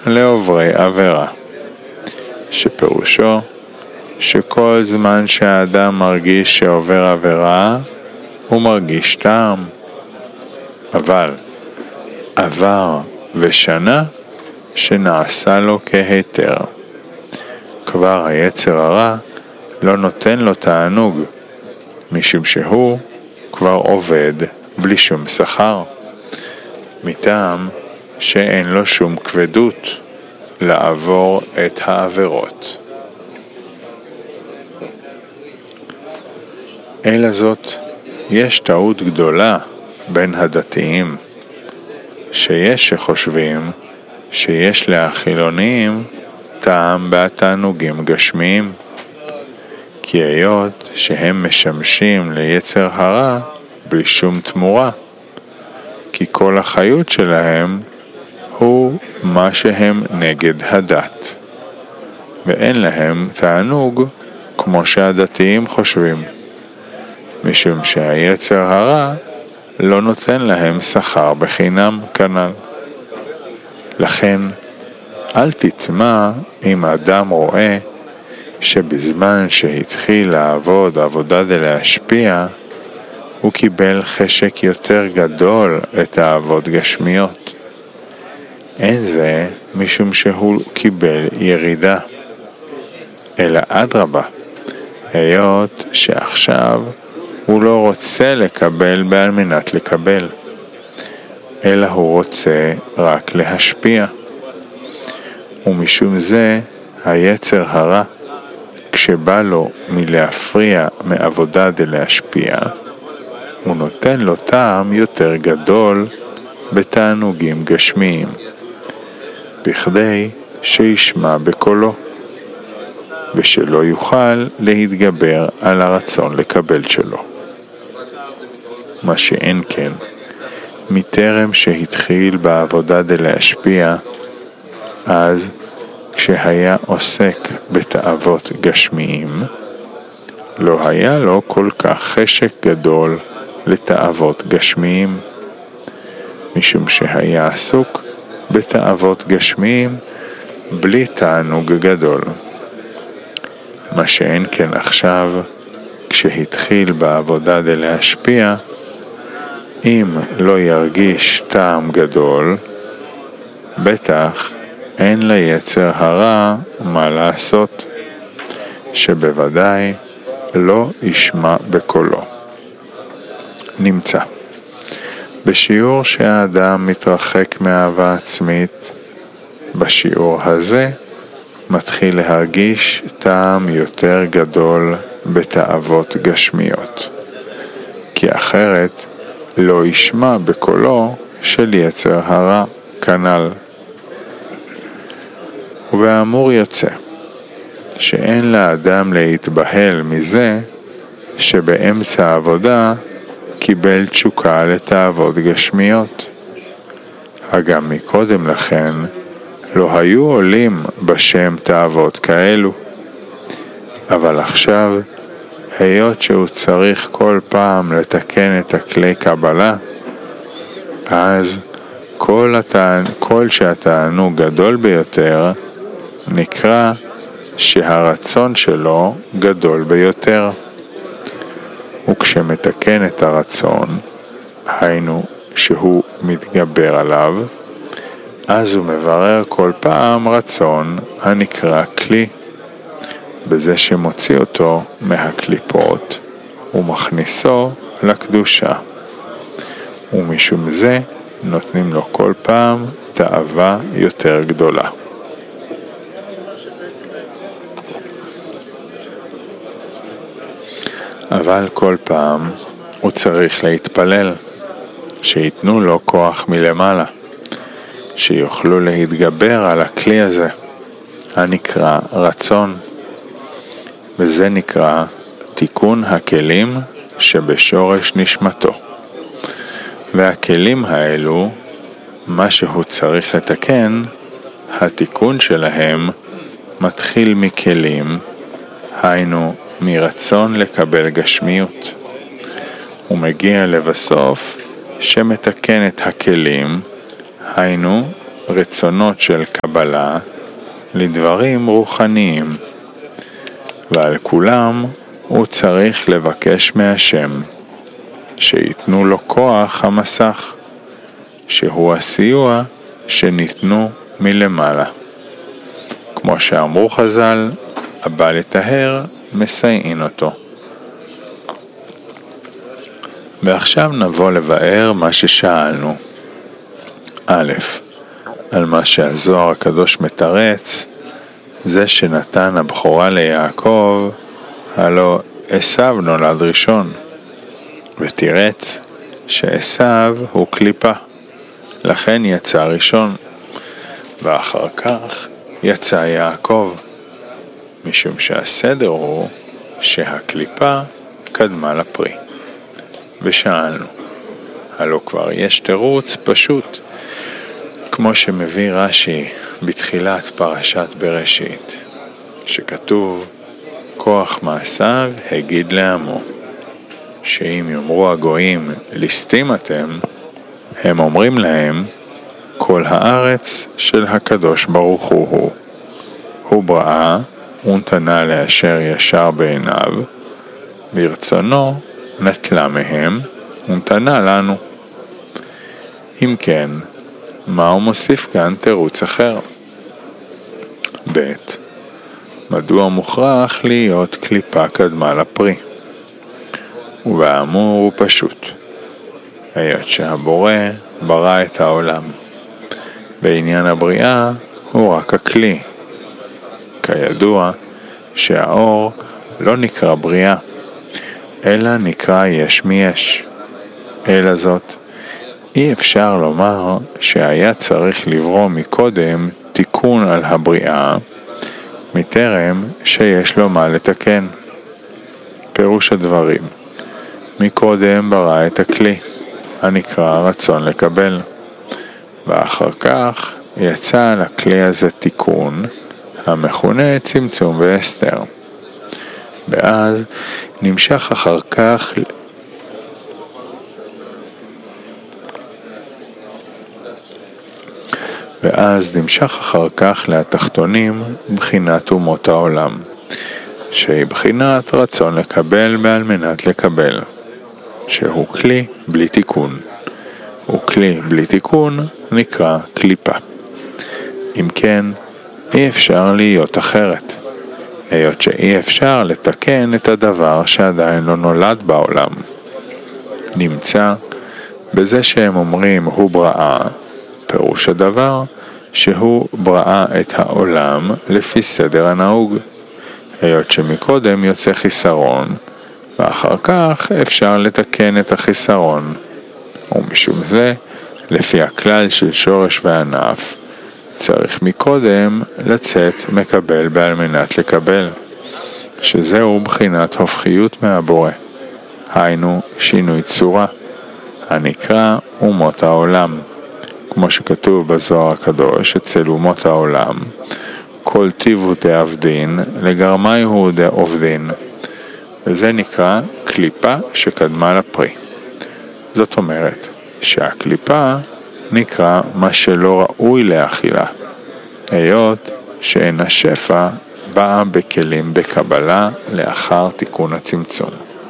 לעוברי עבירה, שפירושו שכל זמן שהאדם מרגיש שעובר עבירה, הוא מרגיש טעם. אבל עבר ושנה שנעשה לו כהיתר. כבר היצר הרע לא נותן לו תענוג, משום שהוא כבר עובד בלי שום שכר, מטעם שאין לו שום כבדות לעבור את העבירות. אלא זאת, יש טעות גדולה בין הדתיים, שיש שחושבים שיש לחילונים טעם בתענוגים גשמיים, כי היות שהם משמשים ליצר הרע בלי שום תמורה, כי כל החיות שלהם הוא מה שהם נגד הדת, ואין להם תענוג כמו שהדתיים חושבים, משום שהיצר הרע לא נותן להם שכר בחינם כנ"ל. לכן אל תטמע אם אדם רואה שבזמן שהתחיל לעבוד עבודה דלהשפיע, הוא קיבל חשק יותר גדול לתאוות גשמיות. אין זה משום שהוא קיבל ירידה, אלא אדרבה, היות שעכשיו הוא לא רוצה לקבל על מנת לקבל, אלא הוא רוצה רק להשפיע. ומשום זה היצר הרע, כשבא לו מלהפריע מעבודה דלהשפיע, הוא נותן לו טעם יותר גדול בתענוגים גשמיים, בכדי שישמע בקולו, ושלא יוכל להתגבר על הרצון לקבל שלו. מה שאין כן, מטרם שהתחיל בעבודה דלהשפיע, אז כשהיה עוסק בתאוות גשמיים, לא היה לו כל כך חשק גדול לתאוות גשמיים, משום שהיה עסוק בתאוות גשמיים בלי תענוג גדול. מה שאין כן עכשיו, כשהתחיל בעבודה דלהשפיע, אם לא ירגיש טעם גדול, בטח אין ליצר הרע מה לעשות, שבוודאי לא ישמע בקולו. נמצא בשיעור שהאדם מתרחק מאהבה עצמית, בשיעור הזה מתחיל להרגיש טעם יותר גדול בתאוות גשמיות, כי אחרת לא ישמע בקולו של יצר הרע כנ"ל. ובאמור יוצא שאין לאדם להתבהל מזה שבאמצע העבודה קיבל תשוקה לתאוות גשמיות. הגם מקודם לכן לא היו עולים בשם תאוות כאלו, אבל עכשיו, היות שהוא צריך כל פעם לתקן את הכלי קבלה, אז כל שהתענוג גדול ביותר, נקרא שהרצון שלו גדול ביותר. וכשמתקן את הרצון, היינו שהוא מתגבר עליו, אז הוא מברר כל פעם רצון הנקרא כלי, בזה שמוציא אותו מהקליפות ומכניסו לקדושה. ומשום זה נותנים לו כל פעם תאווה יותר גדולה. אבל כל פעם הוא צריך להתפלל, שיתנו לו כוח מלמעלה, שיוכלו להתגבר על הכלי הזה, הנקרא רצון. וזה נקרא תיקון הכלים שבשורש נשמתו. והכלים האלו, מה שהוא צריך לתקן, התיקון שלהם מתחיל מכלים, היינו מרצון לקבל גשמיות, ומגיע לבסוף שמתקן את הכלים, היינו רצונות של קבלה לדברים רוחניים, ועל כולם הוא צריך לבקש מהשם שיתנו לו כוח המסך, שהוא הסיוע שניתנו מלמעלה. כמו שאמרו חז"ל, הבא לטהר מסייעין אותו. ועכשיו נבוא לבאר מה ששאלנו. א', על מה שהזוהר הקדוש מתרץ, זה שנתן הבכורה ליעקב, הלא עשיו נולד ראשון, ותירץ שעשיו הוא קליפה, לכן יצא ראשון, ואחר כך יצא יעקב, משום שהסדר הוא שהקליפה קדמה לפרי. ושאלנו, הלא כבר יש תירוץ פשוט, כמו שמביא רש"י בתחילת פרשת בראשית, שכתוב, כוח מעשיו הגיד לעמו, שאם יאמרו הגויים ליסטים אתם, הם אומרים להם, כל הארץ של הקדוש ברוך הוא. הוא בראה ונתנה לאשר ישר בעיניו, ברצונו נטלה מהם ונתנה לנו. אם כן, מה הוא מוסיף כאן תירוץ אחר? ב', מדוע מוכרח להיות קליפה קדמה לפרי? ובאמור הוא פשוט, היות שהבורא ברא את העולם. בעניין הבריאה הוא רק הכלי. כידוע שהאור לא נקרא בריאה, אלא נקרא יש מיש. אלא זאת, אי אפשר לומר שהיה צריך לברוא מקודם תיקון על הבריאה, מטרם שיש לו מה לתקן. פירוש הדברים, מקודם ברא את הכלי, הנקרא רצון לקבל, ואחר כך יצא על הכלי הזה תיקון, המכונה צמצום והסתר. ואז נמשך אחר כך לתחתונים בחינת אומות העולם, שהיא בחינת רצון לקבל בעל מנת לקבל, שהוא כלי בלי תיקון. וכלי בלי תיקון נקרא קליפה. אם כן, אי אפשר להיות אחרת, היות שאי אפשר לתקן את הדבר שעדיין לא נולד בעולם. נמצא בזה שהם אומרים הוא בראה, פירוש הדבר שהוא בראה את העולם לפי סדר הנהוג, היות שמקודם יוצא חיסרון, ואחר כך אפשר לתקן את החיסרון. ומשום זה, לפי הכלל של שורש וענף, צריך מקודם לצאת מקבל בעל מנת לקבל, שזהו בחינת הופכיות מהבורא, היינו שינוי צורה, הנקרא אומות העולם, כמו שכתוב בזוהר הקדוש אצל אומות העולם, כל טיבו דעבדין לגרמי הוא דעובדין, וזה נקרא קליפה שקדמה לפרי. זאת אומרת שהקליפה נקרא מה שלא ראוי לאכילה, היות שאין השפע באה בכלים בקבלה לאחר תיקון הצמצום.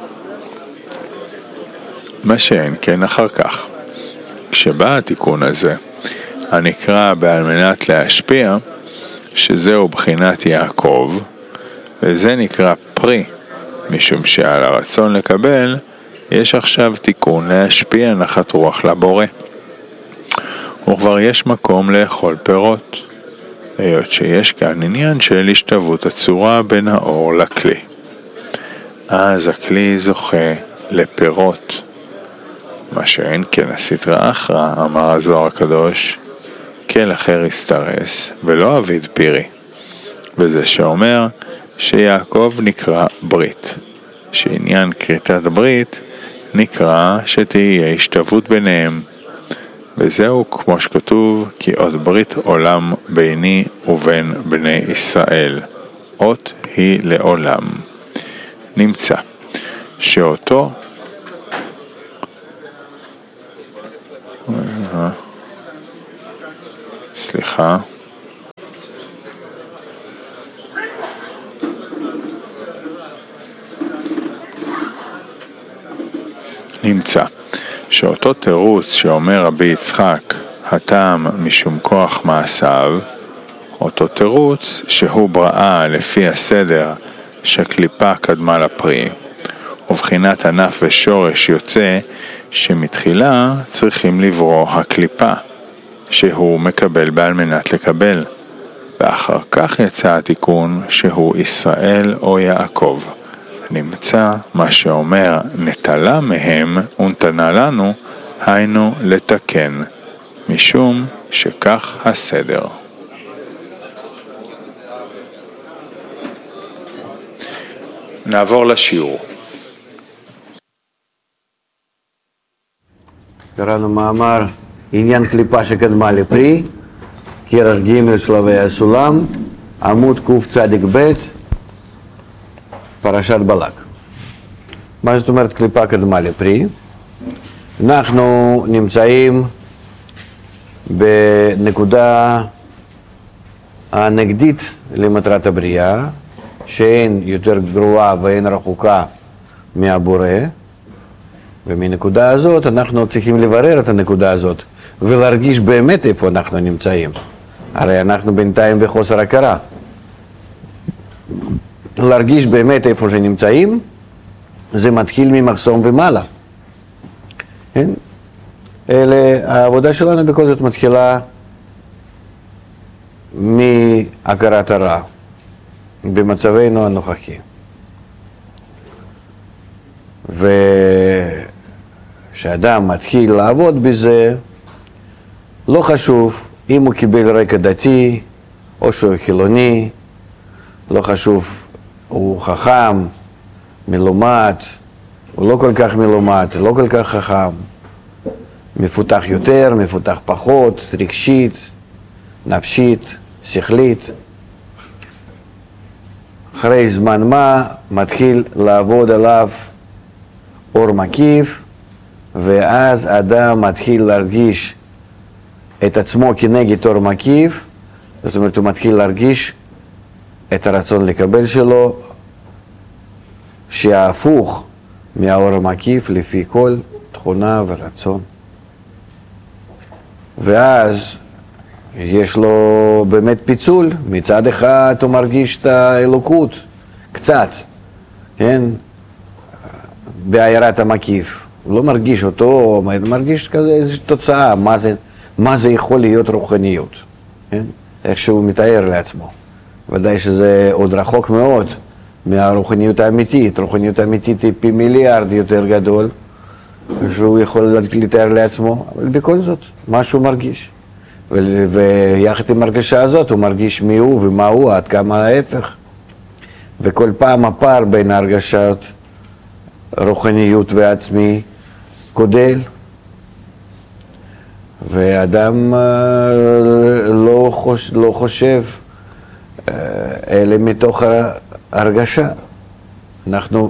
מה שאין כן אחר כך, כשבא התיקון הזה, הנקרא בעל מנת להשפיע, שזהו בחינת יעקב, וזה נקרא פרי, משום שעל הרצון לקבל, יש עכשיו תיקון להשפיע נחת רוח לבורא. וכבר יש מקום לאכול פירות, היות שיש כאן עניין של השתוות הצורה בין האור לכלי. אז הכלי זוכה לפירות. מה שאין כן הסתרא אחרא, אמר הזוהר הקדוש, כל אחר יסתרס ולא אביד פירי. וזה שאומר שיעקב נקרא ברית, שעניין כריתת ברית נקרא שתהיה השתוות ביניהם. וזהו כמו שכתוב, כי אות ברית עולם ביני ובין בני ישראל, אות היא לעולם. נמצא שאותו סליחה. נמצא שאותו תירוץ שאומר רבי יצחק, הטעם משום כוח מעשיו, אותו תירוץ שהוא בראה לפי הסדר שקליפה קדמה לפרי, ובחינת ענף ושורש יוצא שמתחילה צריכים לברוא הקליפה, שהוא מקבל בעל מנת לקבל, ואחר כך יצא התיקון שהוא ישראל או יעקב. נמצא מה שאומר נטלה מהם ונתנה לנו, היינו לתקן, משום שכך הסדר. נעבור לשיעור. קראנו מאמר עניין קליפה שקדמה לפרי, כרך ג' שלבי הסולם, עמוד קצ"ב, פרשת בלק. מה זאת אומרת קליפה קדמה לפרי? אנחנו נמצאים בנקודה הנגדית למטרת הבריאה, שאין יותר גרועה ואין רחוקה מהבורא, ומנקודה הזאת אנחנו צריכים לברר את הנקודה הזאת ולהרגיש באמת איפה אנחנו נמצאים. הרי אנחנו בינתיים בחוסר הכרה. להרגיש באמת איפה שנמצאים, זה מתחיל ממחסום ומעלה. כן? העבודה שלנו בכל זאת מתחילה מהכרת הרע במצבנו הנוכחי. ושאדם מתחיל לעבוד בזה, לא חשוב אם הוא קיבל רקע דתי או שהוא חילוני, לא חשוב, הוא חכם, מלומד, הוא לא כל כך מלומד, לא כל כך חכם, מפותח יותר, מפותח פחות, רגשית, נפשית, שכלית. אחרי זמן מה מתחיל לעבוד עליו אור מקיף, ואז אדם מתחיל להרגיש את עצמו כנגד אור מקיף, זאת אומרת הוא מתחיל להרגיש את הרצון לקבל שלו, שההפוך מהאור המקיף לפי כל תכונה ורצון. ואז יש לו באמת פיצול, מצד אחד הוא מרגיש את האלוקות, קצת, כן? בעיירת המקיף. הוא לא מרגיש אותו, הוא מרגיש כזה איזושהי תוצאה, מה זה יכול להיות רוחניות, כן? איך שהוא מתאר לעצמו. ודאי שזה עוד רחוק מאוד מהרוחניות האמיתית. רוחניות האמיתית היא פי מיליארד יותר גדול, שהוא יכול לתאר לעצמו, אבל בכל זאת, מה שהוא מרגיש. ויחד עם הרגשה הזאת הוא מרגיש מי הוא ומה הוא, עד כמה ההפך. וכל פעם הפער בין הרגשת רוחניות ועצמי גודל. ואדם לא חושב אלא מתוך הרגשה. אנחנו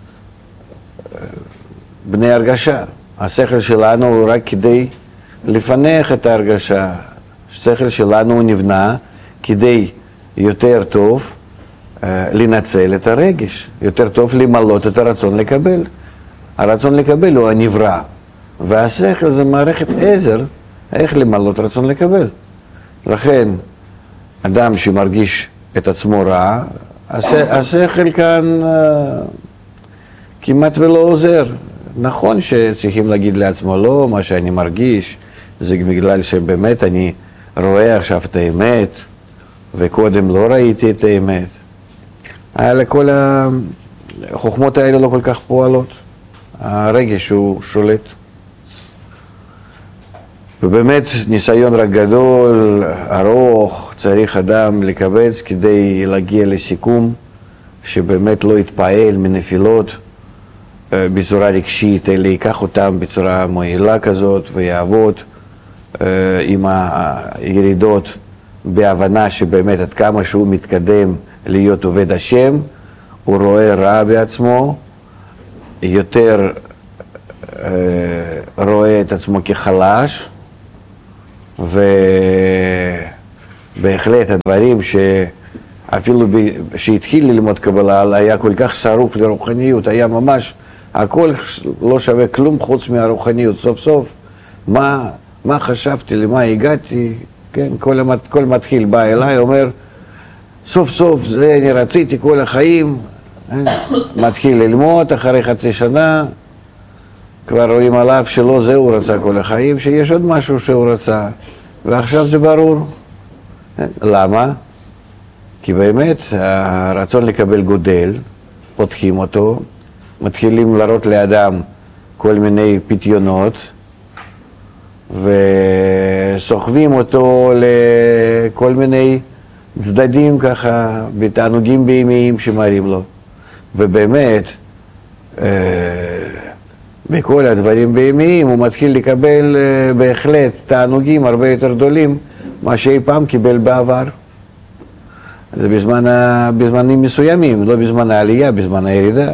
בני הרגשה. השכל שלנו הוא רק כדי לפנח את ההרגשה. השכל שלנו הוא נבנה כדי יותר טוב לנצל את הרגש, יותר טוב למלות את הרצון לקבל. הרצון לקבל הוא הנברא, והשכל זה מערכת עזר איך למלות רצון לקבל. לכן אדם שמרגיש את עצמו רע, השכל כאן כמעט ולא עוזר. נכון שצריכים להגיד לעצמו, לא, מה שאני מרגיש זה בגלל שבאמת אני רואה עכשיו את האמת, וקודם לא ראיתי את האמת. אבל כל החוכמות האלה לא כל כך פועלות. הרגש הוא שולט. ובאמת ניסיון רק גדול, ארוך, צריך אדם לקבץ כדי להגיע לסיכום שבאמת לא יתפעל מנפילות בצורה רגשית, אלא ייקח אותם בצורה מועילה כזאת ויעבוד עם הירידות בהבנה שבאמת עד כמה שהוא מתקדם להיות עובד השם, הוא רואה רע בעצמו, יותר רואה את עצמו כחלש, בהחלט הדברים שאפילו שהתחיל ללמוד קבלה היה כל כך שרוף לרוחניות, היה ממש הכל לא שווה כלום חוץ מהרוחניות. סוף סוף מה חשבתי, למה הגעתי, כן? כל מתחיל בא אליי, אומר סוף סוף זה אני רציתי כל החיים, מתחיל ללמוד, אחרי חצי שנה כבר רואים עליו שלא זה הוא רצה כל החיים, שיש עוד משהו שהוא רצה, ועכשיו זה ברור. למה? כי באמת הרצון לקבל גודל, פותחים אותו, מתחילים להראות לאדם כל מיני פתיונות, וסוחבים אותו לכל מיני צדדים ככה, בתענוגים בהמיים שמראים לו. ובאמת, בכל הדברים בהמיים הוא מתחיל לקבל בהחלט תענוגים הרבה יותר גדולים מה שאי פעם קיבל בעבר. זה בזמנים מסוימים, לא בזמן העלייה, בזמן הירידה.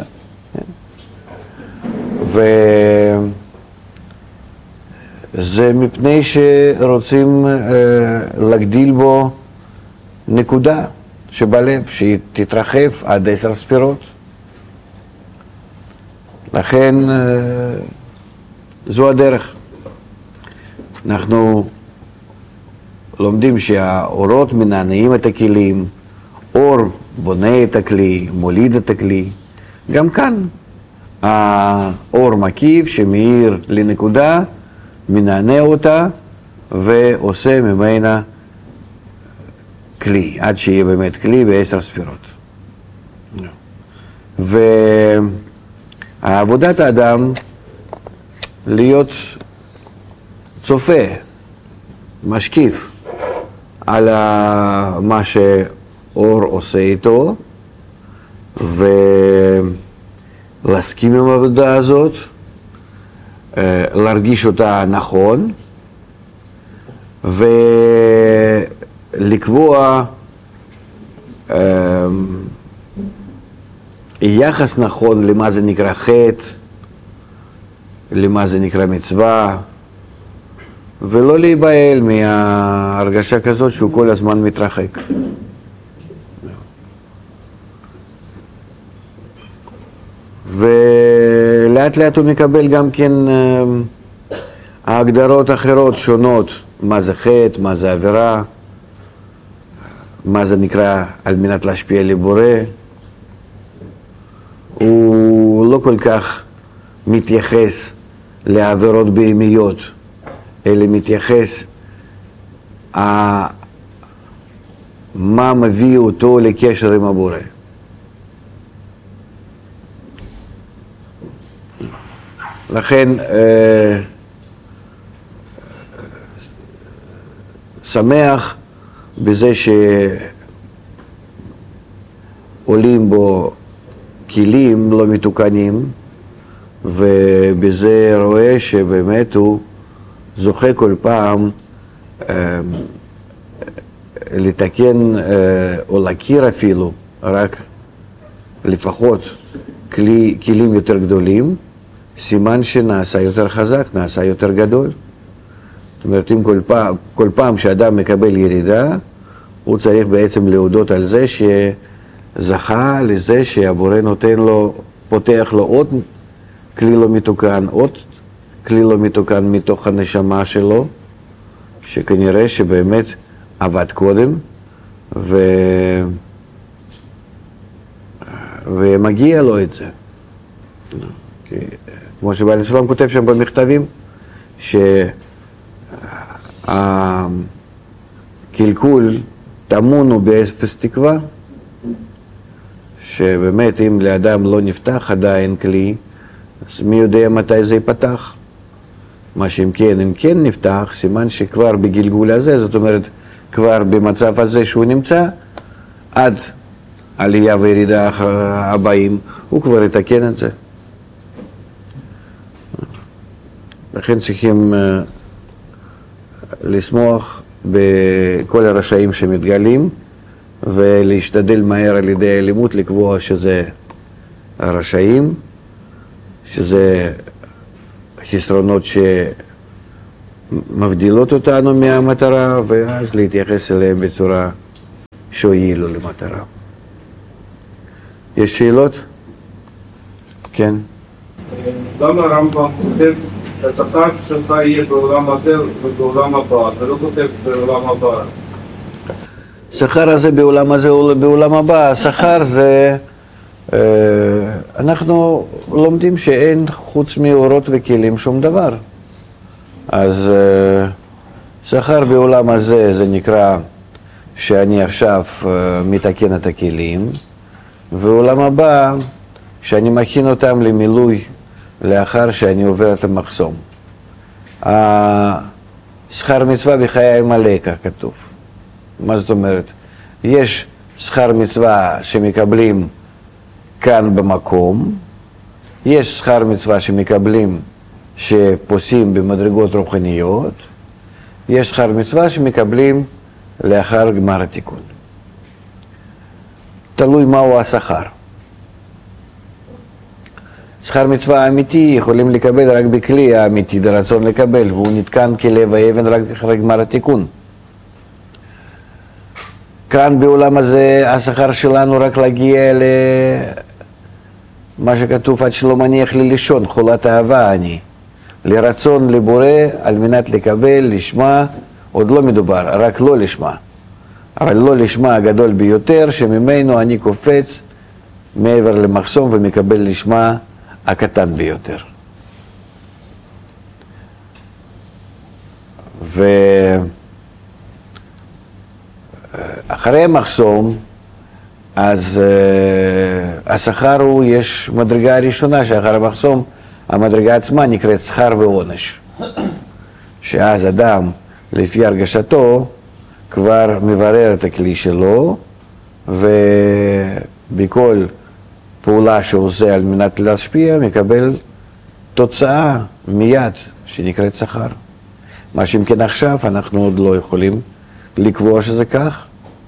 וזה מפני שרוצים להגדיל בו נקודה שבלב, שהיא תתרחב עד 10 ספירות. לכן זו הדרך. אנחנו לומדים שהאורות מנענעים את הכלים, אור בונה את הכלי, מוליד את הכלי. גם כאן האור מקיף שמאיר לנקודה, מנענע אותה ועושה ממנה כלי, עד שיהיה באמת כלי ב10 ספירות. ועבודת האדם להיות צופה, משקיף על מה שאור עושה איתו, ולהסכים עם העבודה הזאת, להרגיש אותה נכון, ולקבוע יחס נכון למה זה נקרא חטא, למה זה נקרא מצווה, ולא להיבהל מההרגשה כזאת שהוא כל הזמן מתרחק. ולאט לאט הוא מקבל גם כן ההגדרות אחרות שונות, מה זה חטא, מה זה עבירה, מה זה נקרא על מנת להשפיע לבורא. הוא לא כל כך מתייחס לעבירות בהמיות, אלא מתייחס מה מביא אותו לקשר עם הבורא. לכן שמח בזה שעולים בו כלים לא מתוקנים, ובזה רואה שבאמת הוא זוכה כל פעם לתקן או להכיר אפילו רק לפחות כלים יותר גדולים, סימן שנעשה יותר חזק, נעשה יותר גדול. זאת אומרת, אם כל פעם שאדם מקבל ירידה, הוא צריך בעצם להודות על זה שזכה לזה שהבורא נותן לו, פותח לו עוד כלי לא מתוקן, עוד כלי לא מתוקן מתוך הנשמה שלו, שכנראה שבאמת עבד קודם, ומגיע לו את זה. כמו שבעל הסולם כותב שם במכתבים, שהקלקול טמון הוא באפס תקווה, שבאמת אם לאדם לא נפתח עדיין כלי, אז מי יודע מתי זה ייפתח. מה שאם כן נפתח, סימן שכבר בגלגול הזה, זאת אומרת, כבר במצב הזה שהוא נמצא, עד עלייה וירידה הבאים, הוא כבר יתקן את זה. לכן צריכים לשמוח בכל הרשעים שמתגלים, ולהשתדל מהר על ידי הלימוד לקבוע שזה הרשעים, שזה חסרונות מבדילות אותנו מהמטרה, ואז להתייחס אליהם בצורה שהועילו למטרה. יש שאלות? כן. גם הרמב"ם כותב שהשכר שלך יהיה בעולם הזה ובעולם הבא, אתה לא כותב בעולם הבא. השכר הזה בעולם הזה או בעולם הבא, השכר זה... אנחנו לומדים שאין חוץ מאורות וכלים שום דבר. אז שכר בעולם הזה זה נקרא שאני עכשיו מתקן את הכלים, ועולם הבא שאני מכין אותם למילוי לאחר שאני עובר את המחסום. שכר מצווה בחיי מלאקה כתוב. מה זאת אומרת? יש שכר מצווה שמקבלים כאן במקום, יש שכר מצווה שמקבלים שפוסים במדרגות רוחניות, יש שכר מצווה שמקבלים לאחר גמר התיקון. תלוי מהו השכר. שכר מצווה אמיתי יכולים לקבל רק בכלי האמיתי, ברצון לקבל, והוא נתקן כלב האבן רק אחרי גמר התיקון. כאן בעולם הזה השכר שלנו רק להגיע למה שכתוב עד שלא מניח לי לישון, חולת אהבה אני. לרצון לבורא על מנת לקבל לשמה, עוד לא מדובר, רק לא לשמה. אבל לא לשמה הגדול ביותר שממנו אני קופץ מעבר למחסום ומקבל לשמה הקטן ביותר. ואחרי המחסום, אז השכר הוא, יש מדרגה הראשונה שאחר המחסום, המדרגה עצמה נקראת שכר ועונש. שאז אדם, לפי הרגשתו, כבר מברר את הכלי שלו, ובכל פעולה שעושה על מנת להשפיע, מקבל תוצאה מיד, שנקראת שכר. מה שאם כן עכשיו, אנחנו עוד לא יכולים לקבוע שזה כך.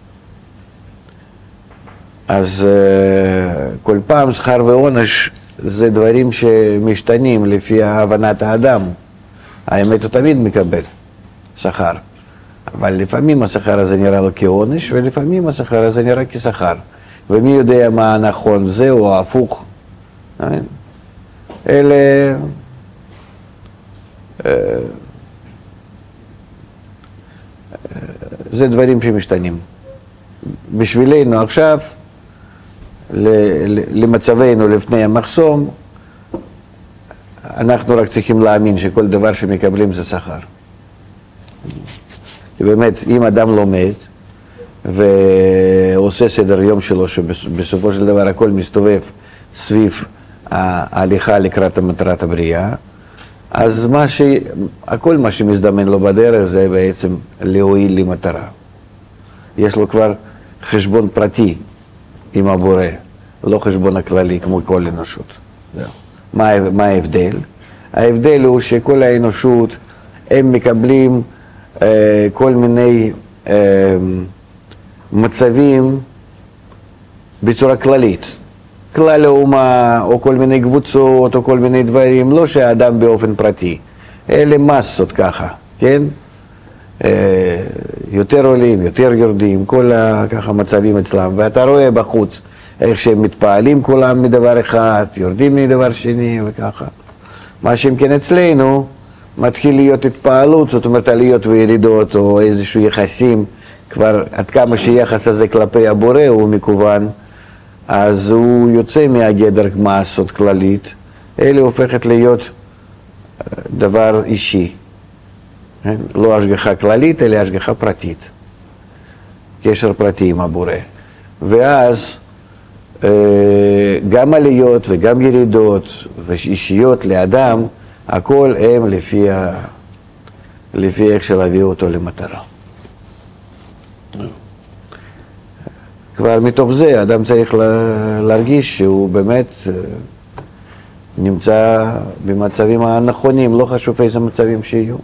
אז כל פעם שכר ועונש זה דברים שמשתנים לפי הבנת האדם. האמת הוא תמיד מקבל שכר. אבל לפעמים השכר הזה נראה לו כעונש, ולפעמים השכר הזה נראה כשכר. ומי יודע מה נכון, זה או ההפוך. אלה זה דברים שמשתנים. בשבילנו עכשיו, למצבנו לפני המחסום, אנחנו רק צריכים להאמין שכל דבר שמקבלים זה שכר. כי באמת, אם אדם לומד ועושה סדר יום שלו, שבסופו של דבר הכל מסתובב סביב ההליכה לקראת מטרת הבריאה, אז הכל מה שמזדמן לו בדרך זה בעצם להועיל למטרה. יש לו כבר חשבון פרטי עם הבורא, לא חשבון הכללי כמו כל אנושות. מה ההבדל? ההבדל הוא שכל האנושות הם מקבלים כל מיני מצבים בצורה כללית. כלל האומה או כל מיני קבוצות או כל מיני דברים, לא שהאדם באופן פרטי. אלה מסות ככה, כן? יותר עולים, יותר יורדים, כל ככה מצבים אצלם. ואתה רואה בחוץ איך שהם מתפעלים כולם מדבר אחד, יורדים מדבר שני וככה. מה שאם כן אצלנו מתחיל להיות התפעלות, זאת אומרת עליות וירידות או איזשהו יחסים, כבר עד כמה שיחס הזה כלפי הבורא הוא מקוון, אז הוא יוצא מהגדר מעשות כללית, אלה הופכת להיות דבר אישי. לא השגחה כללית, אלא השגחה פרטית. קשר פרטי עם הבורא. ואז גם עליות וגם ירידות ואישיות לאדם, הכל הם לפי איך שלהביא אותו למטרה. כבר מתוך זה האדם צריך להרגיש שהוא באמת נמצא במצבים הנכונים, לא חשוב איזה מצבים שיהיו.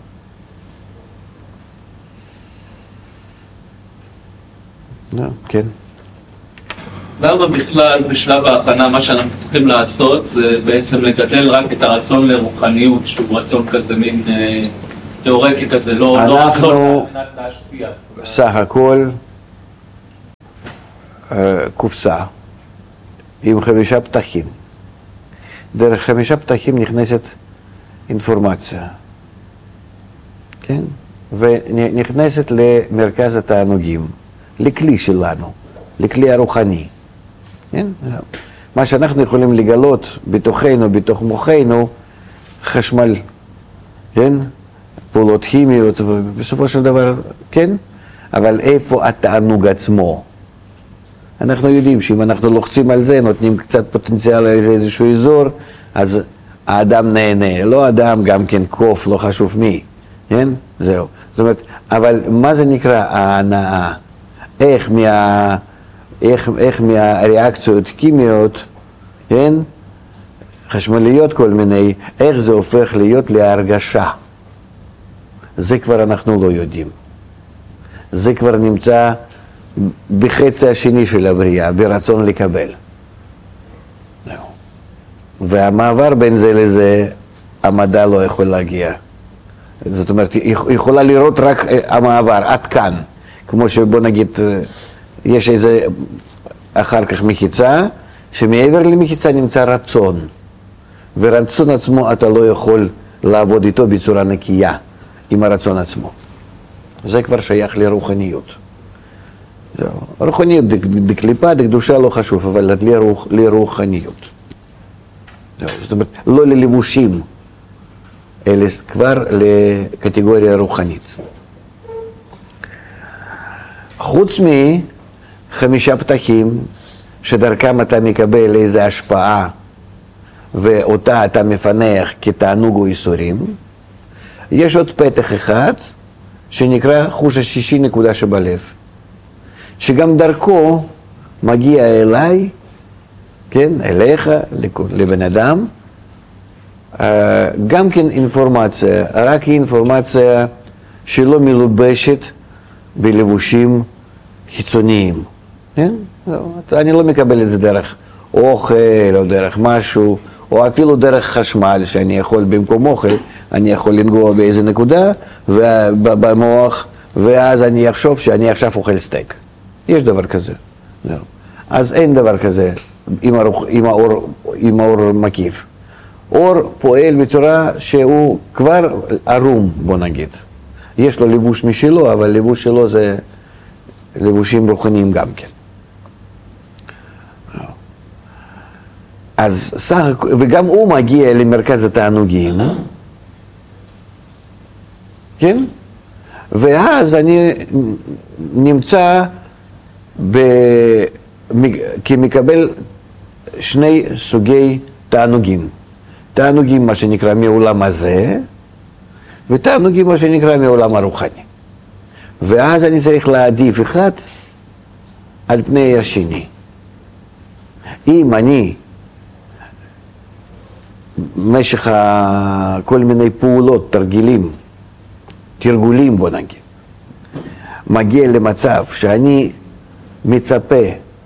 כן. למה בכלל בשלב ההכנה מה שאנחנו צריכים לעשות זה בעצם לגדל רק את הרצון לרוחניות, שהוא רצון כזה מין תיאורטי כזה, לא אנחנו על מנת להשפיע. סך הכל קופסה עם 5 פתחים. דרך 5 פתחים נכנסת אינפורמציה, כן? ונכנסת למרכז התענוגים, לכלי שלנו, לכלי הרוחני, כן? מה שאנחנו יכולים לגלות בתוכנו, בתוך מוחנו, חשמל, כן? פעולות כימיות, ובסופו של דבר, כן? אבל איפה התענוג עצמו? אנחנו יודעים שאם אנחנו לוחצים על זה, נותנים קצת פוטנציאל לאיזשהו אזור, אז האדם נהנה, לא אדם, גם כן קוף, לא חשוב מי, כן? זהו. זאת אומרת, אבל מה זה נקרא ההנאה? איך מהריאקציות כימיות, כן? חשמליות כל מיני, איך זה הופך להיות להרגשה? זה כבר אנחנו לא יודעים. זה כבר נמצא בחצי השני של הבריאה, ברצון לקבל. והמעבר בין זה לזה, המדע לא יכול להגיע. זאת אומרת, יכולה לראות רק המעבר, עד כאן. כמו שבוא נגיד, יש איזה אחר כך מחיצה, שמעבר למחיצה נמצא רצון. ורצון עצמו אתה לא יכול לעבוד איתו בצורה נקייה, עם הרצון עצמו. זה כבר שייך לרוחניות. רוחניות דקליפה, דקדושה לא חשוב, אבל לרוחניות. זאת אומרת, לא ללבושים, אלא כבר לקטגוריה רוחנית. חוץ מ5 פתחים, שדרכם אתה מקבל איזו השפעה, ואותה אתה מפנח כתענוג או איסורים, יש עוד פתח אחד, שנקרא חוש השישי נקודה שבלב, שגם דרכו מגיע אליי, כן, אליך, לבן אדם, גם כן אינפורמציה, רק אינפורמציה שלא מלובשת בלבושים חיצוניים, כן? אני לא מקבל את זה דרך אוכל או דרך משהו, או אפילו דרך חשמל שאני יכול במקום אוכל, אני יכול לנגוע באיזה נקודה במוח, ואז אני אחשוב שאני עכשיו אוכל סטייק. יש דבר כזה. אז אין דבר כזה עם האור מקיף. אור פועל בצורה שהוא כבר ערום, בוא נגיד. יש לו לבוש משלו, אבל לבוש שלו זה לבושים רוחניים גם כן. אז וגם הוא מגיע למרכז התענוגים, כן? ואז אני נמצא כמקבל 2 סוגי תענוגים. תענוגים מה שנקרא מעולם הזה, ותענוגים מה שנקרא מעולם הרוחני. ואז אני צריך להעדיף אחד על פני השני. אם אני במשך כל מיני פעולות, תרגולים בוא נגיד, מגיע למצב שאני מצפה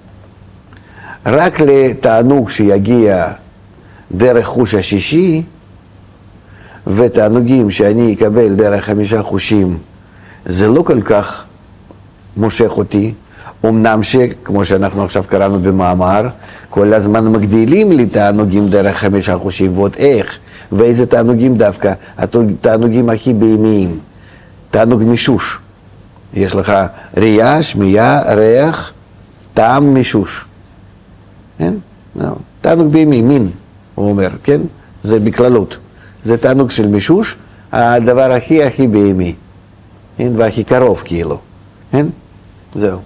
רק לתענוג שיגיע דרך חוש השישי, ותענוגים שאני אקבל דרך 5 חושים, זה לא כל כך מושך אותי, אמנם שכמו שאנחנו עכשיו קראנו במאמר, כל הזמן מגדילים לי תענוגים דרך 5 חושים, ועוד איך, ואיזה תענוגים דווקא, התענוגים הכי בהמיים, תענוג מישוש. יש לך ראייה, שמיעה, ריח, טעם, מישוש. כן? תענוג בהמי, מין, הוא אומר, כן? זה בכללות. זה תענוג של מישוש, הדבר הכי בהמי, כן? והכי קרוב כאילו, כן? זהו.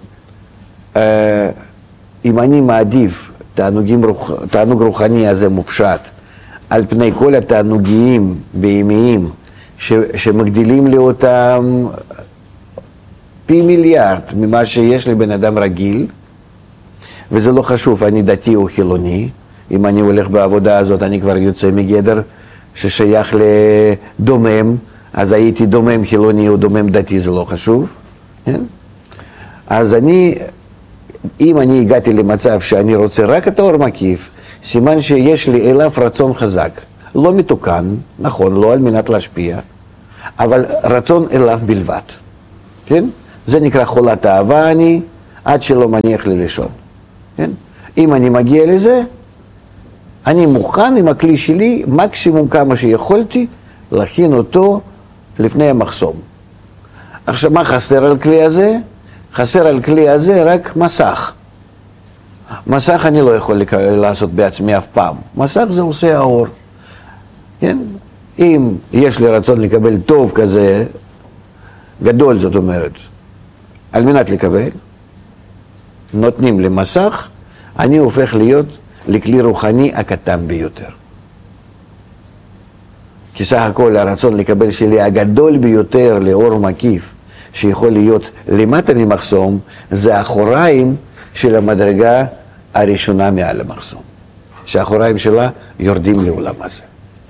אם אני מעדיף תענוג רוחני הזה מופשט, על פני כל התענוגים בהמיים, שמגדילים לי אותם פי מיליארד ממה שיש לבן אדם רגיל, וזה לא חשוב, אני דתי או חילוני, אם אני הולך בעבודה הזאת, אני כבר יוצא מגדר ששייך לדומם, אז הייתי דומם חילוני או דומם דתי, זה לא חשוב, כן? אז אם אני הגעתי למצב שאני רוצה רק את האור מקיף, סימן שיש לי אליו רצון חזק, לא מתוקן, נכון, לא על מנת להשפיע, אבל רצון אליו בלבד, כן? זה נקרא חולת אהבה אני, עד שלא מניח לי לישון, כן? אם אני מגיע לזה, אני מוכן עם הכלי שלי, מקסימום כמה שיכולתי, להכין אותו לפני המחסום. עכשיו, מה חסר על כלי הזה? חסר על כלי הזה רק מסך. מסך אני לא יכול לעשות בעצמי אף פעם. מסך זה עושה האור. כן? אם יש לי רצון לקבל טוב כזה, גדול זאת אומרת, על מנת לקבל, נותנים לי מסך, אני הופך להיות לכלי רוחני הקטן ביותר. כי סך הכל הרצון לקבל שלי הגדול ביותר לאור מקיף, שיכול להיות למטה ממחסום, זה האחוריים של המדרגה הראשונה מעל המחסום. שהאחוריים שלה יורדים לעולם הזה.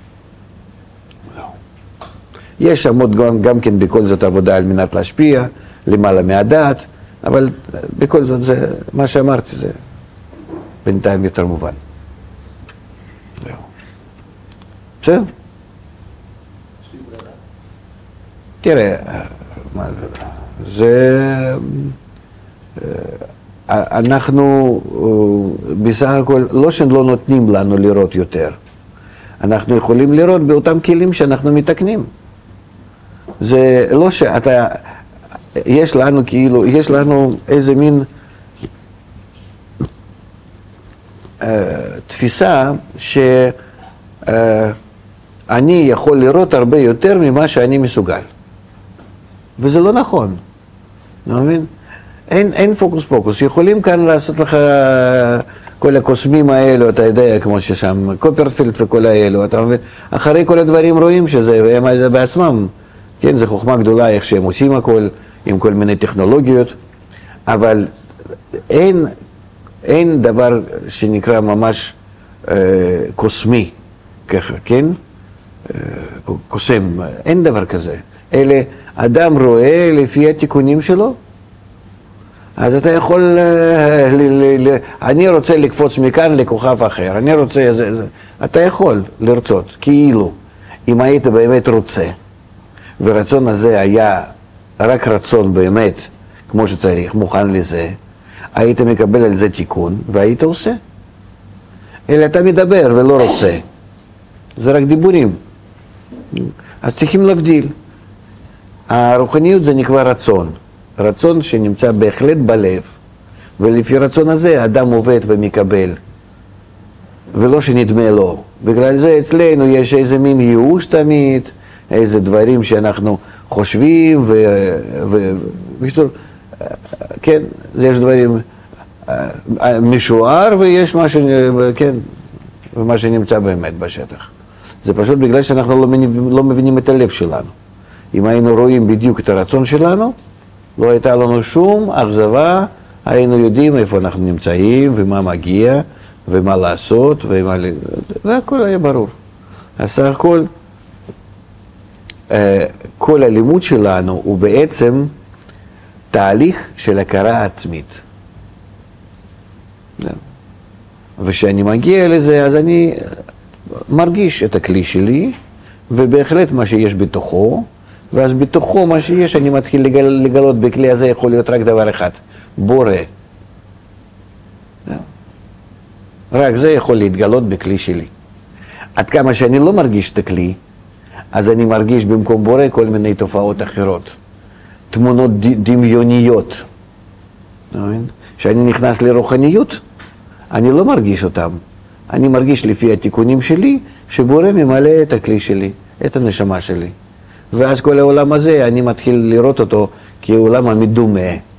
יש שם גם כן בכל זאת עבודה על מנת להשפיע, למעלה מהדעת, אבל בכל זאת זה, מה שאמרתי זה בינתיים יותר מובן. בסדר? תראה, זה, אנחנו בסך הכל, לא שלא נותנים לנו לראות יותר, אנחנו יכולים לראות באותם כלים שאנחנו מתקנים. זה לא שאתה, יש לנו כאילו, יש לנו איזה מין תפיסה שאני יכול לראות הרבה יותר ממה שאני מסוגל. וזה לא נכון, אתה מבין? אין פוקוס פוקוס, יכולים כאן לעשות לך כל הקוסמים האלו, אתה יודע, כמו ששם קופרפילד וכל האלו, אתה מבין? אחרי כל הדברים רואים שזה, והם בעצמם, כן, זה חוכמה גדולה איך שהם עושים הכל, עם כל מיני טכנולוגיות, אבל אין דבר שנקרא ממש קוסמי, ככה, כן? קוסם, אין דבר כזה. אלה אדם רואה לפי התיקונים שלו, אז אתה יכול, אני רוצה לקפוץ מכאן לכוכב אחר, אני רוצה, אתה יכול לרצות, כאילו, אם היית באמת רוצה, ורצון הזה היה רק רצון באמת, כמו שצריך, מוכן לזה, היית מקבל על זה תיקון, והיית עושה. אלא אתה מדבר ולא רוצה. זה רק דיבורים. אז צריכים להבדיל. הרוחניות זה נקרא רצון. רצון שנמצא בהחלט בלב, ולפי רצון הזה האדם עובד ומקבל. ולא שנדמה לו. בגלל זה אצלנו יש איזה מין ייאוש תמיד, איזה דברים שאנחנו חושבים, ובקיצור, כן, יש דברים משוער ויש מה כן, ומה שנמצא באמת בשטח. זה פשוט בגלל שאנחנו לא מבינים את הלב שלנו. אם היינו רואים בדיוק את הרצון שלנו, לא הייתה לנו שום אכזבה, היינו יודעים איפה אנחנו נמצאים ומה מגיע ומה לעשות, והכל היה ברור. אז סך הכל, כל הלימוד שלנו הוא בעצם תהליך של הכרה עצמית. וכשאני מגיע לזה, אז אני מרגיש את הכלי שלי, ובהחלט מה שיש בתוכו, ואז בתוכו מה שיש, אני מתחיל לגלות בכלי הזה יכול להיות רק דבר אחד, בורא. רק זה יכול להתגלות בכלי שלי. עד כמה שאני לא מרגיש את הכלי, אז אני מרגיש במקום בורא כל מיני תופעות אחרות. תמונות דמיוניות. כשאני נכנס לרוחניות, אני לא מרגיש אותם. אני מרגיש לפי התיקונים שלי, שבורא ממלא את הכלי שלי, את הנשמה שלי. ואז כל העולם הזה, אני מתחיל לראות אותו כעולם המדומה.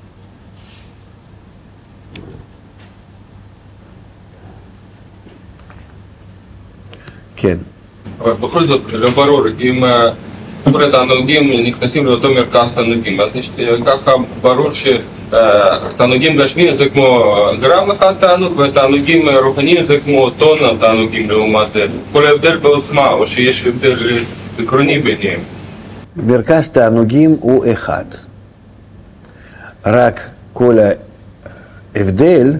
כן. אבל בכל זאת, לא ברור, אם התענוגים נכנסים לאותו מרכז תענוגים, אז ככה ברור שתענוגים גשמיים זה כמו גרם אחד תענוג, ותענוגים רוחניים זה כמו טון תענוגים לעומת זה. כל ההבדל בעוצמה, או שיש הבדל עקרוני ביניהם. מרכז תענוגים הוא אחד. רק כל ההבדל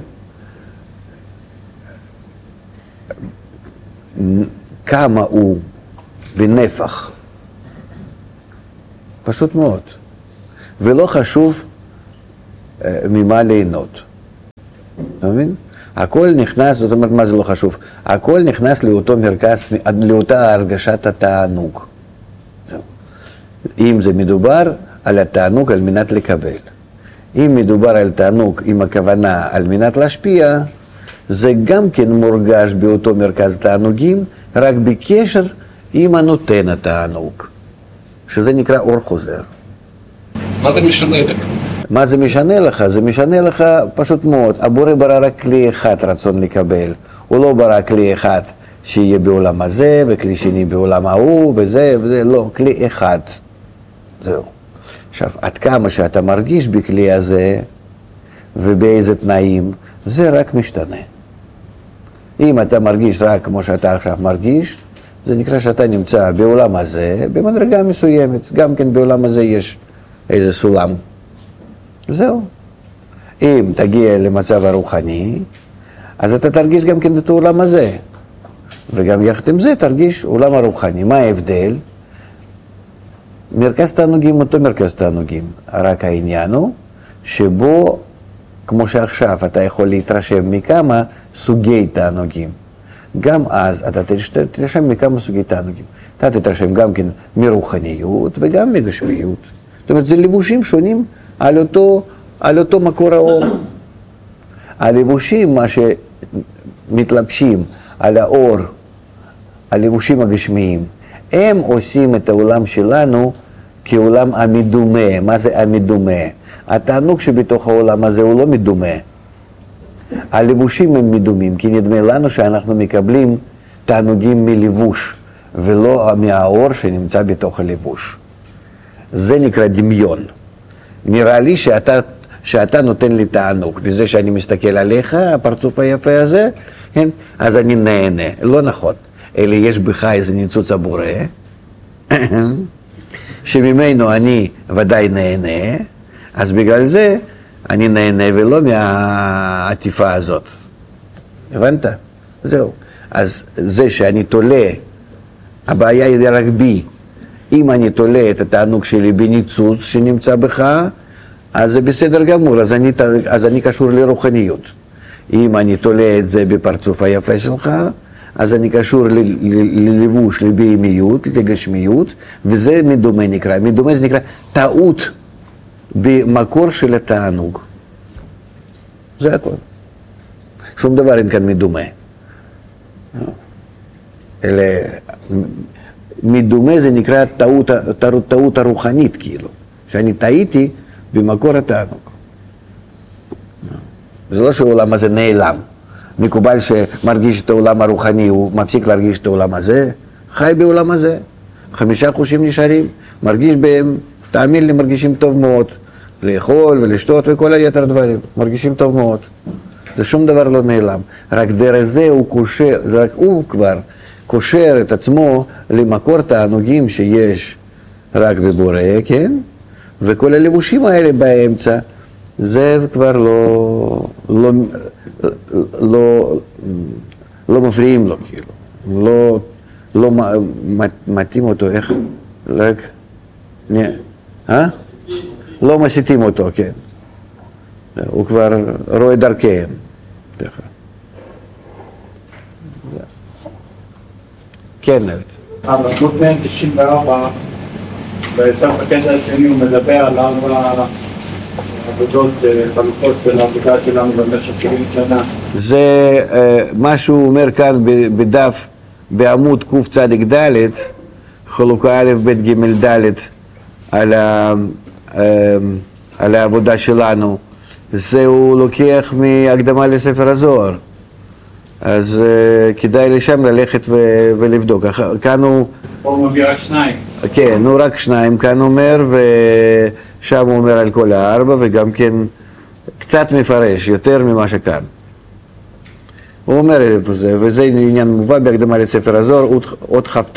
כמה הוא בנפח פשוט מאוד. ולא חשוב ממה ליהנות. אתה מבין? הכל נכנס, זאת אומרת, מה זה לא חשוב? הכל נכנס לאותו מרכז, לאותה הרגשת התענוג. אם זה מדובר על התענוג על מנת לקבל. אם מדובר על תענוג עם הכוונה על מנת להשפיע, זה גם כן מורגש באותו מרכז תענוגים, רק בקשר עם הנותן התענוג, שזה נקרא אור חוזר. מה זה משנה לך? מה זה משנה לך? זה משנה לך פשוט מאוד. הבורא ברא רק כלי אחד רצון לקבל. הוא לא ברא כלי אחד שיהיה בעולם הזה, וכלי שני בעולם ההוא, וזה, לא, כלי אחד. זהו. עכשיו, עד כמה שאתה מרגיש בכלי הזה, ובאיזה תנאים, זה רק משתנה. אם אתה מרגיש רק כמו שאתה עכשיו מרגיש, זה נקרא שאתה נמצא בעולם הזה, במדרגה מסוימת. גם כן בעולם הזה יש איזה סולם. זהו. אם תגיע למצב הרוחני, אז אתה תרגיש גם כן את העולם הזה. וגם יחד עם זה תרגיש עולם הרוחני. מה ההבדל? מרכז תענוגים אותו מרכז תענוגים. רק העניין הוא שבו, כמו שעכשיו אתה יכול להתרשם מכמה סוגי תענוגים. גם אז אתה תתרשם מכמה סוגי תענוגים. אתה תתרשם גם כן מרוחניות וגם מגשמיות. זאת אומרת, זה לבושים שונים על אותו מקור האור. הלבושים, מה שמתלבשים על האור, הלבושים הגשמיים, הם עושים את העולם שלנו כעולם המדומה. מה זה המדומה? התענוג שבתוך העולם הזה הוא לא מדומה. הלבושים הם מדומים, כי נדמה לנו שאנחנו מקבלים תענוגים מלבוש, ולא מהאור שנמצא בתוך הלבוש. זה נקרא דמיון. נראה לי שאתה נותן לי תענוג, בזה שאני מסתכל עליך, הפרצוף היפה הזה, כן? אז אני נהנה. לא נכון. אלא יש בך איזה ניצוץ הבורא, שממנו אני ודאי נהנה, אז בגלל זה אני נהנה ולא מהעטיפה הזאת. הבנת? זהו. אז זה שאני תולה, הבעיה היא רק בי. אם אני תולה את התענוג שלי בניצוץ שנמצא בך, אז זה בסדר גמור, אז אני קשור לרוחניות. אם אני תולה את זה בפרצוף היפה שלך, אז אני קשור ללבוש, לבהמיות, לגשמיות, וזה מדומה נקרא. מדומה זה נקרא טעות במקור של התענוג. זה הכל. שום דבר אין כאן מדומה. אלא מדומה זה נקרא טעות הרוחנית, כאילו. שאני טעיתי במקור התענוג. זה לא שהעולם הזה נעלם. מקובל שמרגיש את העולם הרוחני, הוא מפסיק להרגיש את העולם הזה, חי בעולם הזה. 5 חושים נשארים, מרגיש בהם, תאמין לי, מרגישים טוב מאוד. לאכול ולשתות וכל היתר דברים, מרגישים טוב מאוד. זה שום דבר לא נעלם. רק דרך זה הוא כבר קושר את עצמו למקור תענוגים שיש רק בבורא, כן? וכל הלבושים האלה באמצע, זה כבר לא מפריעים לו, כאילו. לא מתאים אותו, איך? רק... לא מסיתים אותו, כן. הוא כבר רואה דרכיהם. כן, נבט. אבל בעמוד 194, בסוף הקטע השני הוא מדבר על 4 עבודות חלוקות של העבודה שלנו במשך 70 שנה. זה מה שהוא אומר כאן בדף, בעמוד קצ"ד, חלוקה א' ב' ג' ד' על העבודה שלנו. זה הוא לוקח מהקדמה לספר הזוהר. אז כדאי לשם ללכת ולבדוק. כאן הוא... הוא מביא רק 2. כן, הוא רק 2 כאן אומר, ושם הוא אומר על כל 4, וגם כן קצת מפרש, יותר ממה שכאן. הוא אומר איפה זה, וזה עניין מובא בהקדמה לספר הזוהר, עוד כ"ט.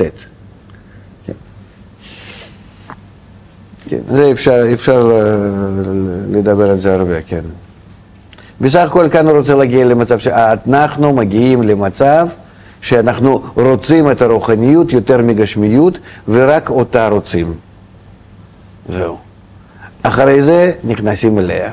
כן, זה אפשר לדבר על זה הרבה, כן. בסך הכל כאן הוא רוצה להגיע למצב שאנחנו מגיעים למצב שאנחנו רוצים את הרוחניות יותר מגשמיות ורק אותה רוצים. זהו. אחרי זה נכנסים אליה.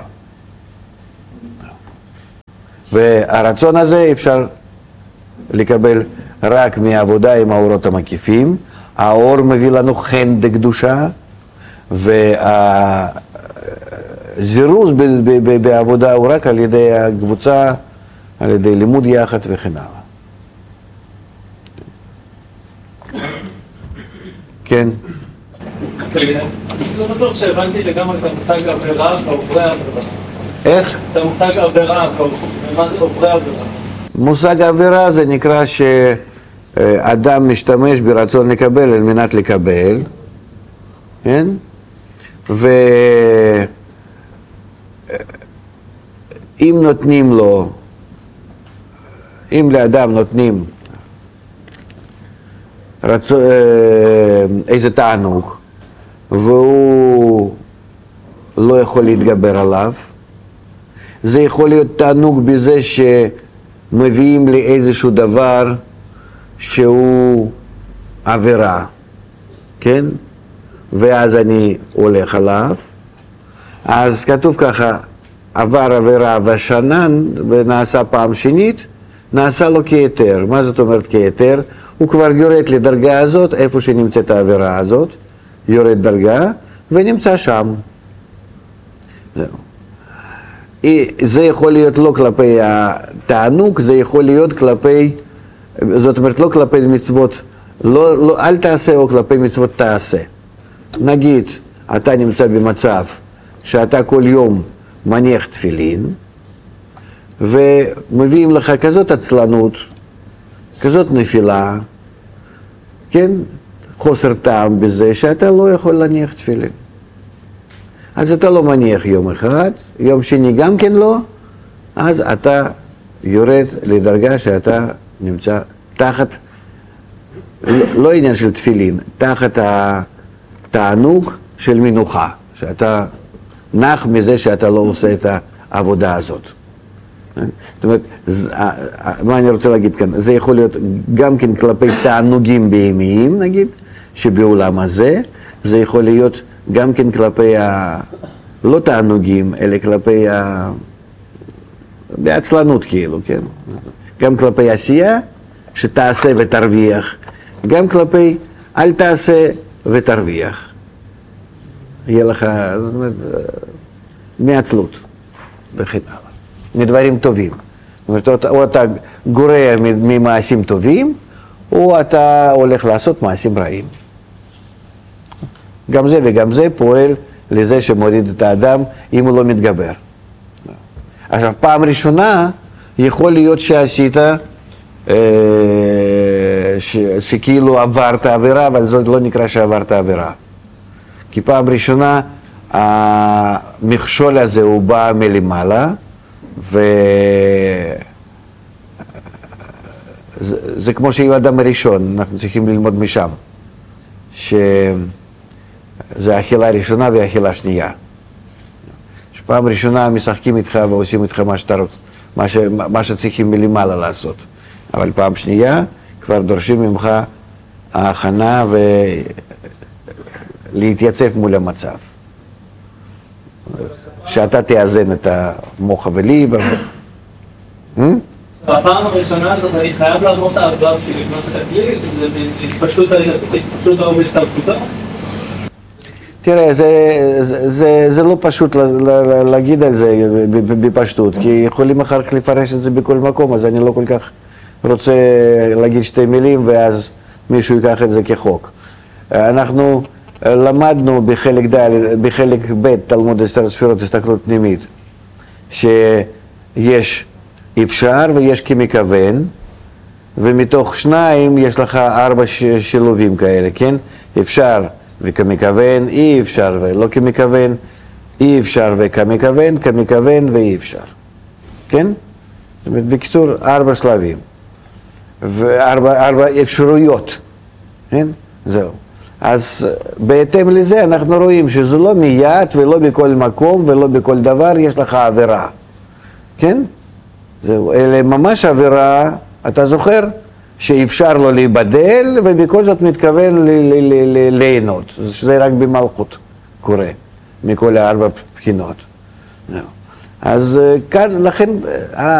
והרצון הזה אפשר לקבל רק מעבודה עם האורות המקיפים. האור מביא לנו חן דקדושה, והזירוז בעבודה הוא רק על ידי הקבוצה, על ידי לימוד יחד וכן הלאה. כן? אני לא בטוח שהבנתי לגמרי את המושג עבירה ועוברי עבירה. איך? את המושג עבירה, מה זה עוברי עבירה? מושג עבירה זה נקרא שאדם משתמש ברצון לקבל על מנת לקבל, כן? ואם נותנים לו, אם לאדם נותנים איזה תענוג והוא לא יכול להתגבר עליו, זה יכול להיות תענוג בזה שמביאים לי איזשהו דבר שהוא עבירה, כן? ואז אני הולך עליו, אז כתוב ככה, עבר עבירה ושנן ונעשה פעם שנית, נעשה לו כהיתר. מה זאת אומרת כהיתר? הוא כבר יורד לדרגה הזאת, איפה שנמצאת העבירה הזאת, יורד דרגה ונמצא שם. זהו. זה יכול להיות לא כלפי התענוג, זה יכול להיות כלפי, זאת אומרת לא כלפי מצוות, לא, אל תעשה או כלפי מצוות תעשה. נגיד, אתה נמצא במצב שאתה כל יום מניח תפילין, ומביאים לך כזאת עצלנות, כזאת נפילה, כן? חוסר טעם בזה שאתה לא יכול להניח תפילין. אז אתה לא מניח יום אחד, יום שני גם כן לא, אז אתה יורד לדרגה שאתה נמצא תחת, לא עניין של תפילין, תחת התענוג של מנוחה, שאתה נח מזה שאתה לא עושה את העבודה הזאת. זאת אומרת, מה אני רוצה להגיד כאן? זה יכול להיות גם כן כלפי תענוגים בהמיים, נגיד, שבעולם הזה, זה יכול להיות גם כן כלפי לא תענוגים, אלא כלפי בעצלנות כאילו, כן? גם כלפי עשייה, שתעשה ותרוויח, גם כלפי אל תעשה ותרוויח. יהיה לך, זאת אומרת, מעצלות וכן הלאה. מדברים טובים. זאת אומרת, או אתה גורע ממעשים טובים, או אתה הולך לעשות מעשים רעים. גם זה וגם זה פועל לזה שמוריד את האדם אם הוא לא מתגבר. עכשיו, פעם ראשונה יכול להיות שעשית, שכאילו עברת עבירה, אבל זה לא נקרא שעברת עבירה. כי פעם ראשונה המכשול הזה הוא בא מלמעלה, זה כמו שעם האדם הראשון, אנחנו צריכים ללמוד משם, שזה האכילה הראשונה והאכילה השנייה. שפעם ראשונה משחקים איתך ועושים איתך מה שאתה רוצה, מה שצריכים מלמעלה לעשות. אבל פעם שנייה כבר דורשים ממך ההכנה ולהתייצב מול המצב. שאתה תאזן את המוח וליבה. בפעם הראשונה הזאת אני חייב לעבור את העבר שלי לבנות את הכלי, זה התפשטות האור והסתלקותו? תראה, זה לא פשוט להגיד על זה בפשטות, כי יכולים אחר כך לפרש את זה בכל מקום, אז אני לא כל כך רוצה להגיד שתי מילים ואז מישהו ייקח את זה כחוק. אנחנו למדנו בחלק ב' תלמוד עשר ספירות הסתכלות פנימית, שיש אפשר ויש כמכוון, ומתוך שניים יש לך 4 שילובים כאלה, כן? אפשר וכמכוון, אי אפשר ולא כמכוון, אי אפשר וכמכוון, כמכוון ואי אפשר, כן? זאת אומרת, בקיצור, 4 שלבים, ו4 אפשרויות, כן? זהו. אז בהתאם לזה אנחנו רואים שזה לא מיד ולא בכל מקום ולא בכל דבר יש לך עבירה, כן? זהו, אלא ממש עבירה, אתה זוכר שאפשר לו להיבדל ובכל זאת מתכוון ליהנות, שזה רק במלכות, קורה, מכל 4 בחינות. אז כאן, לכן